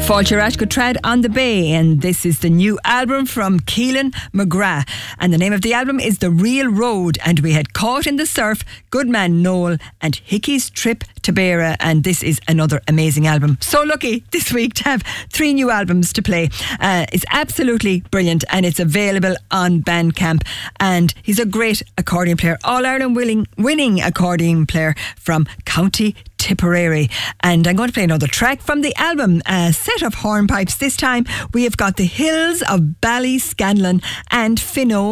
Fáilte Rás go Trad on the Bay, and this is the new album from Keelan McGrath, and the name of the album is The Real Road, and we had Caught in the Surf, Goodman Noel and Hickey's Trip to Beara, and this is another amazing album. So lucky this week to have 3 new albums to play. It's absolutely brilliant, and it's available on Bandcamp, and he's a great accordion player, All-Ireland winning accordion player from County Tipperary. And I'm going to play another track from the album, a set of hornpipes. This time we have got the Hills of Ballyscanlon and Finno